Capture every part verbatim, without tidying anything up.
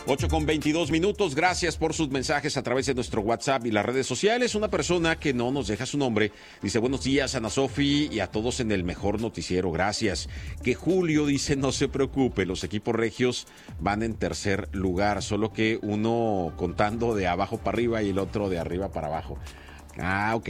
ocho con veintidós minutos, gracias por sus mensajes a través de nuestro WhatsApp y las redes sociales. Una persona que no nos deja su nombre dice: buenos días, Ana Sofi, y a todos en el mejor noticiero, gracias. Que Julio dice: no se preocupe, los equipos regios van en tercer lugar, solo que uno contando de abajo para arriba y el otro de arriba para abajo. Ah, ok.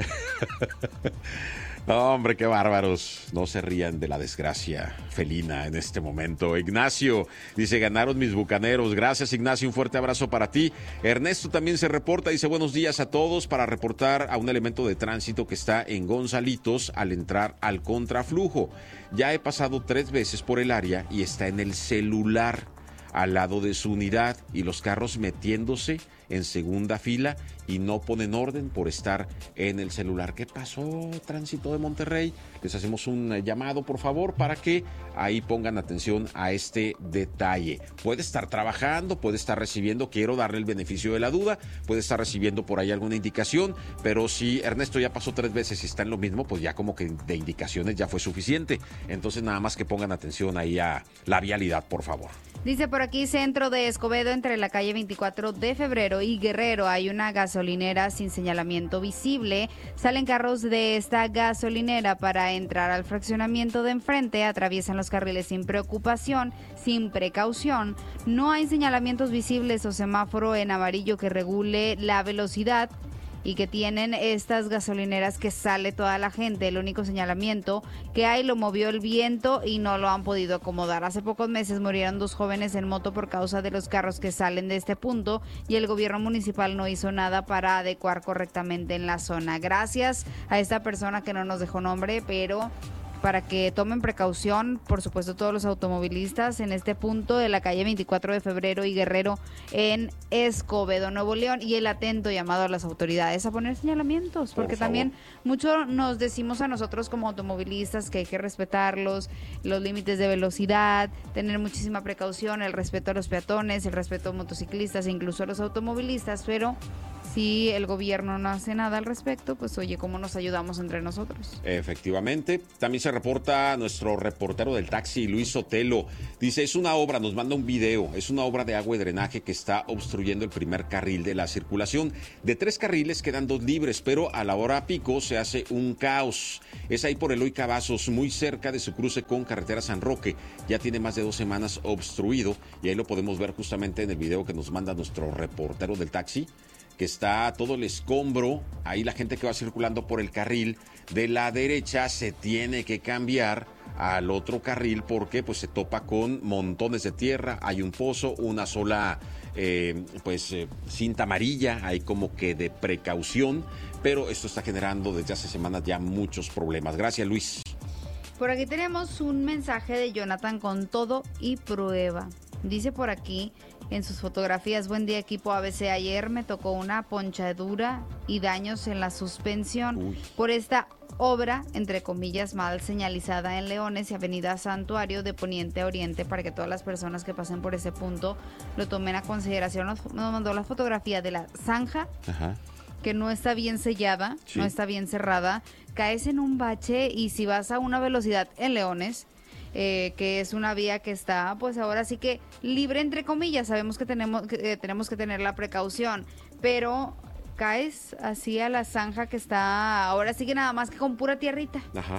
No, hombre, qué bárbaros. No se rían de la desgracia felina en este momento. Ignacio dice: ganaron mis bucaneros. Gracias, Ignacio, un fuerte abrazo para ti. Ernesto también se reporta, dice: buenos días a todos, para reportar a un elemento de tránsito que está en Gonzalitos al entrar al contraflujo. Ya he pasado tres veces por el área y está en el celular al lado de su unidad y los carros metiéndose en segunda fila y no ponen orden por estar en el celular. ¿Qué pasó, Tránsito de Monterrey? Les hacemos un llamado, por favor, para que ahí pongan atención a este detalle. Puede estar trabajando, puede estar recibiendo, quiero darle el beneficio de la duda, puede estar recibiendo por ahí alguna indicación, pero si Ernesto ya pasó tres veces y está en lo mismo, pues ya como que de indicaciones ya fue suficiente. Entonces nada más que pongan atención ahí a la vialidad, por favor. Dice por aquí: centro de Escobedo, entre la calle veinticuatro de febrero y Guerrero, hay una gasolinera sin señalamiento visible. Salen carros de esta gasolinera para entrar al fraccionamiento de enfrente, atraviesan los carriles sin preocupación, sin precaución. No hay señalamientos visibles o semáforo en amarillo que regule la velocidad y que tienen estas gasolineras que sale toda la gente. El único señalamiento que hay lo movió el viento y no lo han podido acomodar. Hace pocos meses murieron dos jóvenes en moto por causa de los carros que salen de este punto y el gobierno municipal no hizo nada para adecuar correctamente en la zona. Gracias a esta persona que no nos dejó nombre, pero para que tomen precaución, por supuesto, todos los automovilistas en este punto de la calle veinticuatro de febrero y Guerrero en Escobedo, Nuevo León, y el atento llamado a las autoridades a poner señalamientos, porque también mucho nos decimos a nosotros como automovilistas que hay que respetarlos, los límites de velocidad, tener muchísima precaución, el respeto a los peatones, el respeto a motociclistas e incluso a los automovilistas, pero si el gobierno no hace nada al respecto, pues oye, ¿cómo nos ayudamos entre nosotros? Efectivamente. También se reporta nuestro reportero del taxi, Luis Sotelo. Dice: es una obra, nos manda un video, es una obra de agua y drenaje que está obstruyendo el primer carril de la circulación. De tres carriles quedan dos libres, pero a la hora pico se hace un caos. Es ahí por Eloy Cavazos, muy cerca de su cruce con carretera San Roque. Ya tiene más de dos semanas obstruido y ahí lo podemos ver justamente en el video que nos manda nuestro reportero del taxi, que está todo el escombro. Ahí la gente que va circulando por el carril de la derecha se tiene que cambiar al otro carril porque pues se topa con montones de tierra, hay un pozo, una sola eh, pues eh, cinta amarilla, hay como que de precaución, pero esto está generando desde hace semanas ya muchos problemas. Gracias, Luis. Por aquí tenemos un mensaje de Jonathan con todo y prueba. Dice por aquí en sus fotografías: buen día, equipo A B C. Ayer me tocó una ponchadura y daños en la suspensión. Uy. Por esta obra, entre comillas, mal señalizada en Leones y Avenida Santuario de Poniente a Oriente, para que todas las personas que pasen por ese punto lo tomen a consideración. Nos, nos mandó la fotografía de la zanja. Ajá. Que no está bien sellada, sí. No está bien cerrada. Caes en un bache y si vas a una velocidad en Leones, Eh, que es una vía que está, pues ahora sí que libre entre comillas, sabemos que tenemos que, eh, tenemos que tener la precaución, pero caes así a la zanja que está, ahora sí que nada más que con pura tierrita. Ajá.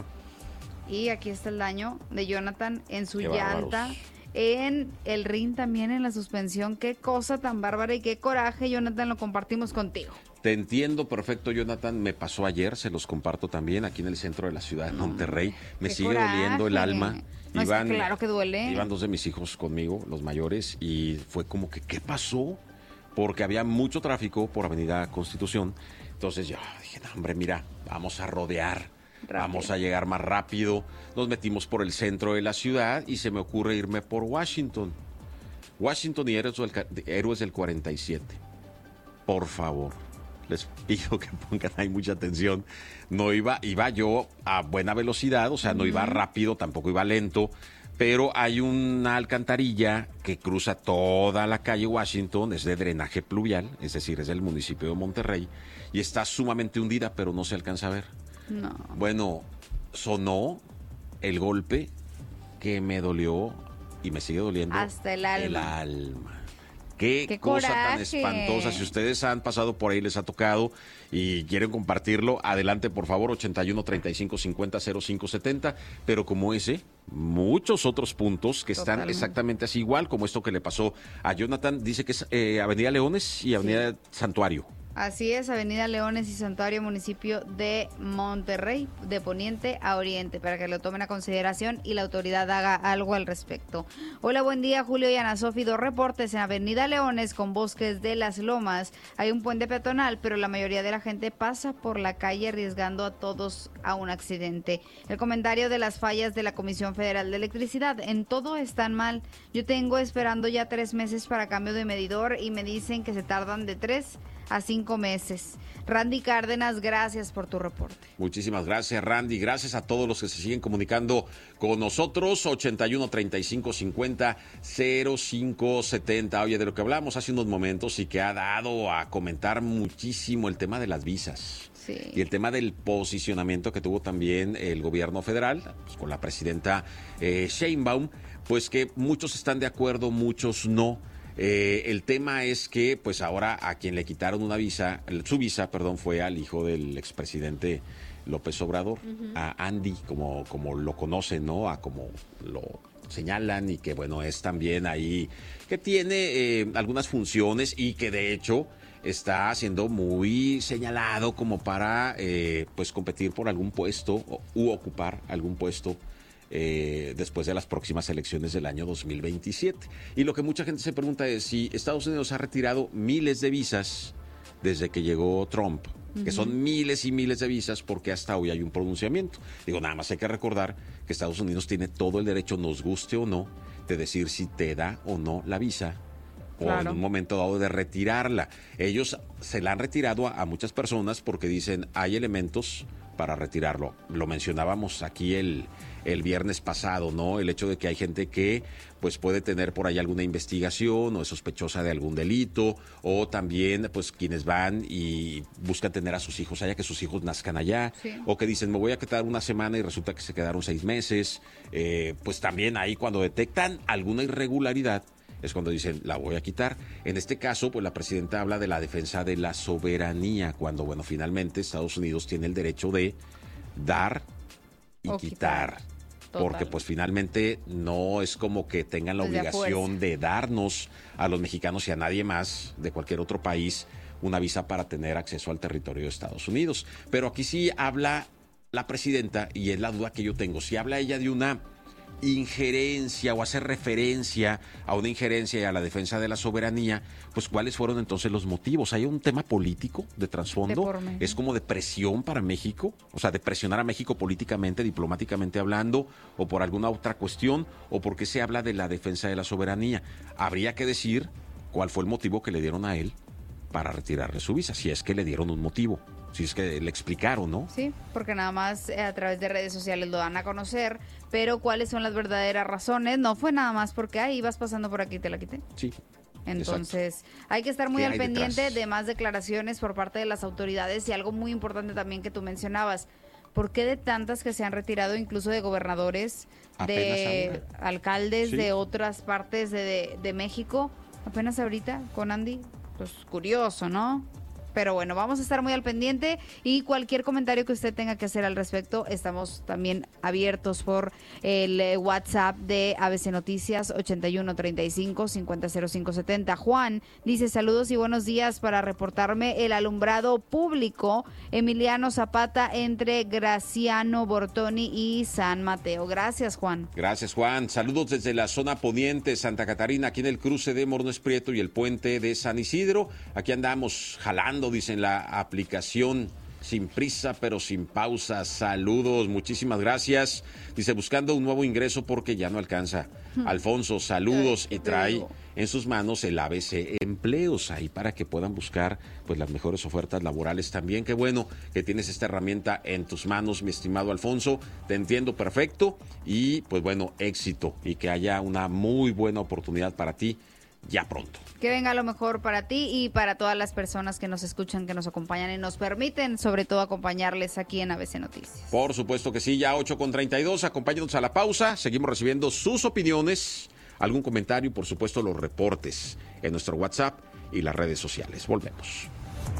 Y aquí está el daño de Jonathan en su Qué llanta, bárbaros. En el rin también, en la suspensión. Qué cosa tan bárbara y qué coraje, Jonathan, lo compartimos contigo. Te entiendo perfecto, Jonathan. Me pasó ayer, se los comparto también, aquí en el centro de la ciudad de Monterrey. Me sigue coraje. doliendo el alma. No, iban, es que claro que duele. Iban dos de mis hijos conmigo, los mayores, y fue como que, ¿qué pasó? Porque había mucho tráfico por Avenida Constitución. Entonces yo dije, no, hombre, mira, vamos a rodear. Rápido. Vamos a llegar más rápido. Nos metimos por el centro de la ciudad y se me ocurre irme por Washington. Washington y Héroes del, Héroes del cuarenta y siete. Por favor, les pido que pongan ahí mucha atención. No iba, iba yo a buena velocidad, o sea, no iba rápido, tampoco iba lento, pero hay una alcantarilla que cruza toda la calle Washington, es de drenaje pluvial, es decir, es del municipio de Monterrey, y está sumamente hundida, pero no se alcanza a ver. No. Bueno, sonó el golpe que me dolió y me sigue doliendo. Hasta el alma. El alma. Qué, ¡Qué cosa coraje! tan espantosa. Si ustedes han pasado por ahí, les ha tocado y quieren compartirlo, adelante por favor, ochenta y uno, treinta y cinco, cincuenta, cero cinco setenta. Pero como ese, muchos otros puntos que están Totalmente. exactamente así igual, como esto que le pasó a Jonathan. Dice que es eh, Avenida Leones y Avenida Sí. Santuario. Así es, Avenida Leones y Santuario, municipio de Monterrey, de poniente a oriente, para que lo tomen a consideración y la autoridad haga algo al respecto. Hola, buen día, Julio y Ana Sofi. Dos reportes en Avenida Leones con Bosques de las Lomas. Hay un puente peatonal, pero la mayoría de la gente pasa por la calle arriesgando a todos a un accidente. El comentario de las fallas de la Comisión Federal de Electricidad. En todo están mal. Yo tengo esperando ya tres meses para cambio de medidor y me dicen que se tardan de tres a cinco meses. Randy Cárdenas, gracias por tu reporte. Muchísimas gracias, Randy. Gracias a todos los que se siguen comunicando con nosotros. ochenta y uno, treinta y cinco, cincuenta, cero cinco setenta. Oye, de lo que hablamos hace unos momentos y que ha dado a comentar muchísimo el tema de las visas. Sí. Y el tema del posicionamiento que tuvo también el gobierno federal, pues, con la presidenta eh, Sheinbaum, pues que muchos están de acuerdo, muchos no. Eh, el tema es que, pues ahora a quien le quitaron una visa, su visa, perdón, fue al hijo del expresidente López Obrador, uh-huh. a Andy, como, como lo conocen, ¿no? A como lo señalan y que, bueno, es también ahí, que tiene eh, algunas funciones y que de hecho está siendo muy señalado como para, eh, pues, competir por algún puesto u ocupar algún puesto Eh, después de las próximas elecciones del año dos mil veintisiete. Y lo que mucha gente se pregunta es si Estados Unidos ha retirado miles de visas desde que llegó Trump, uh-huh. que son miles y miles de visas, porque hasta hoy hay un pronunciamiento. Digo, nada más hay que recordar que Estados Unidos tiene todo el derecho, nos guste o no, de decir si te da o no la visa, claro. o en un momento dado de retirarla. Ellos se la han retirado a, a muchas personas porque dicen hay elementos para retirarlo. Lo mencionábamos aquí el, el viernes pasado, ¿no? El hecho de que hay gente que pues puede tener por ahí alguna investigación o es sospechosa de algún delito, o también pues quienes van y buscan tener a sus hijos allá, que sus hijos nazcan allá, sí. o que dicen me voy a quedar una semana y resulta que se quedaron seis meses. Eh, pues también ahí cuando detectan alguna irregularidad es cuando dicen, la voy a quitar. En este caso, pues la presidenta habla de la defensa de la soberanía, cuando, bueno, finalmente Estados Unidos tiene el derecho de dar y o quitar. quitar. Porque, pues, finalmente no es como que tengan la Desde obligación de darnos a los mexicanos y a nadie más de cualquier otro país una visa para tener acceso al territorio de Estados Unidos. Pero aquí sí habla la presidenta, y es la duda que yo tengo, si habla ella de una injerencia o hacer referencia a una injerencia y a la defensa de la soberanía, pues ¿cuáles fueron entonces los motivos? ¿Hay un tema político de trasfondo? De ¿Es como de presión para México? O sea, de presionar a México políticamente, diplomáticamente hablando, o por alguna otra cuestión, o por qué se habla de la defensa de la soberanía. Habría que decir cuál fue el motivo que le dieron a él para retirarle su visa, si es que le dieron un motivo, si es que le explicaron, ¿no? Sí, porque nada más a través de redes sociales lo dan a conocer, pero cuáles son las verdaderas razones, no fue nada más porque ahí ibas pasando por aquí y te la quité. Sí. Entonces, exacto. Hay que estar muy al pendiente detrás? de más declaraciones por parte de las autoridades, y algo muy importante también que tú mencionabas, ¿por qué de tantas que se han retirado, incluso de gobernadores, apenas de ahora? alcaldes sí. de otras partes de, de, de México, apenas ahorita con Andy? Pues curioso, ¿no? Pero bueno, vamos a estar muy al pendiente, y cualquier comentario que usted tenga que hacer al respecto, estamos también abiertos por el WhatsApp de A B C Noticias, ochenta y uno, treinta y cinco, cincuenta, cero cinco setenta. Juan dice, saludos y buenos días, para reportarme el alumbrado público Emiliano Zapata entre Graciano Bortoni y San Mateo. Gracias, Juan. Gracias, Juan. Saludos desde la zona poniente, Santa Catarina, aquí en el cruce de Mornes Prieto y el puente de San Isidro. Aquí andamos jalando, dicen, la aplicación sin prisa pero sin pausa. Saludos, muchísimas gracias. Dice, buscando un nuevo ingreso porque ya no alcanza. Alfonso, saludos, y trae en sus manos el A B C Empleos ahí para que puedan buscar pues las mejores ofertas laborales también. Qué bueno que tienes esta herramienta en tus manos, mi estimado Alfonso. Te entiendo perfecto y pues bueno, éxito, y que haya una muy buena oportunidad para ti ya pronto. Que venga lo mejor para ti y para todas las personas que nos escuchan, que nos acompañan y nos permiten, sobre todo, acompañarles aquí en A B C Noticias. Por supuesto que sí, ya ocho con treinta y dos, acompáñenos a la pausa, seguimos recibiendo sus opiniones algún comentario, por supuesto los reportes en nuestro WhatsApp y las redes sociales. Volvemos.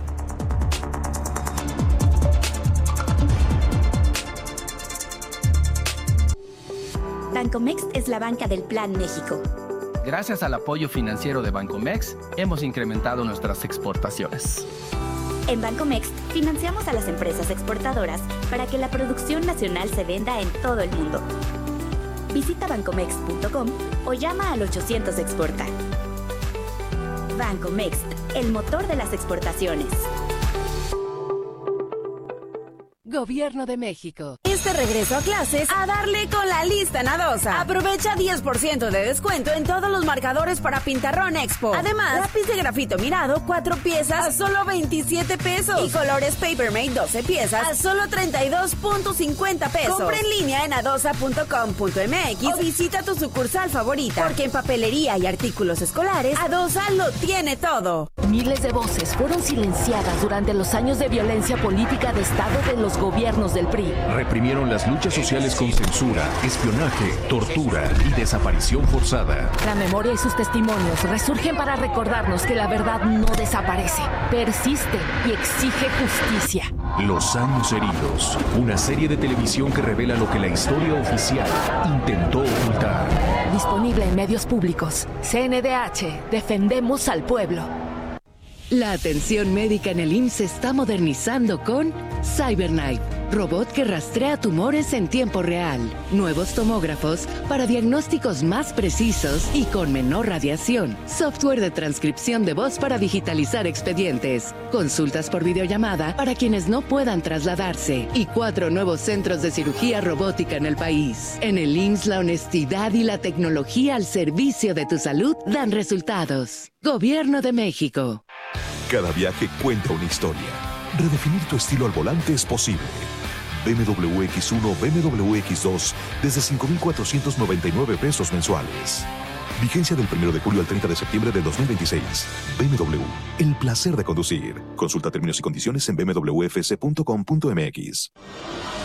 Bancomext es la banca del Plan México. Gracias al apoyo financiero de Bancomext, hemos incrementado nuestras exportaciones. En Bancomext financiamos a las empresas exportadoras para que la producción nacional se venda en todo el mundo. Visita bancomext punto com o llama al ochocientos exporta. Bancomext, el motor de las exportaciones. Gobierno de México. Este regreso a clases a darle con la lista Nadosa. Aprovecha diez por ciento de descuento en todos los marcadores para Pintarrón Expo. Además, lápiz de grafito mirado, cuatro piezas a solo veintisiete pesos. Y colores Papermate, doce piezas a solo treinta y dos punto cincuenta pesos. Compra en línea en adosa punto com punto m x o visita tu sucursal favorita. Porque en papelería y artículos escolares, Adosa lo tiene todo. Miles de voces fueron silenciadas durante los años de violencia política de Estado de los gobiernos del P R I. Reprimieron las luchas sociales con censura, espionaje, tortura y desaparición forzada. La memoria y sus testimonios resurgen para recordarnos que la verdad no desaparece, persiste y exige justicia. Los años heridos, una serie de televisión que revela lo que la historia oficial intentó ocultar. Disponible en medios públicos. C N D H, defendemos al pueblo. La atención médica en el I M S S se está modernizando con CyberKnife, robot que rastrea tumores en tiempo real. Nuevos tomógrafos para diagnósticos más precisos y con menor radiación. Software de transcripción de voz para digitalizar expedientes. Consultas por videollamada para quienes no puedan trasladarse. Y cuatro nuevos centros de cirugía robótica en el país. En el I M S S la honestidad y la tecnología al servicio de tu salud dan resultados. Gobierno de México. Cada viaje cuenta una historia. Redefinir tu estilo al volante es posible. B M W X uno, B M W X dos desde cinco mil cuatrocientos noventa y nueve pesos mensuales. Vigencia del primero de julio al treinta de septiembre de dos mil veintiséis. B M W, el placer de conducir. Consulta términos y condiciones en b m w f c punto com punto m x.